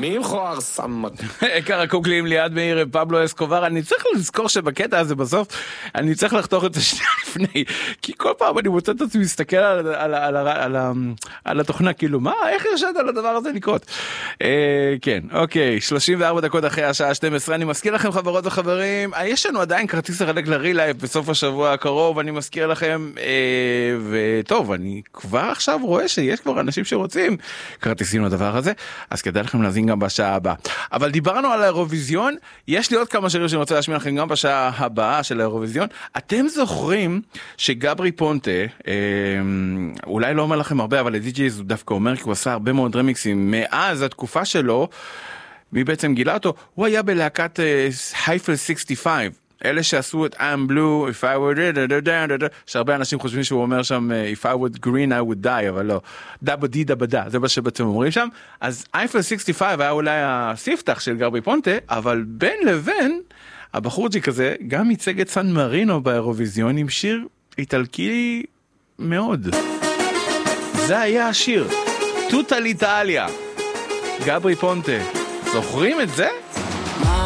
מי מכוער סמק? עיקר הקוקלים ליד מאיר פבלו אסקובר. אני צריך לזכור שבקטע הזה בסוף אני צריך לחתוך את השנייה לפני, כי כל פעם אני מוצא את עצמי מסתכל על התוכנה, כאילו מה, איך הרשת על הדבר הזה לקרות? כן, אוקיי, 34 דקות אחרי השעה 12. אני מזכיר לכם חברות וחברים, יש לנו עדיין כרטיס החלק לרילייב בסוף השבוע הקרוב, אני מזכיר לכם, וטוב, אני כבר עכשיו רואה שיש כבר אנשים שרוצים כרטיסים לדבר הזה, אז כדאי לכם להזין גם בשעה הבאה. אבל דיברנו על האירוויזיון, יש לי עוד כמה שירים שאני רוצה להשמיע לכם גם בשעה הבאה של האירוויזיון. אתם זוכרים שגברי פונטה, אולי לא אומר לכם הרבה, אבל לדי-ג'ייז הוא דווקא אומר, כי הוא עשה הרבה מאוד רמיקסים מאז התקופה שלו, מי בעצם גילה אותו? הוא היה בלהקת הייפל 65, אלה שעשו את I'm blue, if I were, שהרבה אנשים חושבים שהוא אומר שם, if I would green I would die, אבל לא, דאבא די דאבא דה, זה מה שבעצם אומרים שם. אז הייפל 65 היה אולי הספתח של גברי פונטה, אבל בין לבין, הבחורג'י כזה, גם ייצג את סן מרינו באירוויזיון עם שיר איטלקי מאוד. זה היה השיר, טוטה ליטליה, גברי פונטה. זוכרים את זה?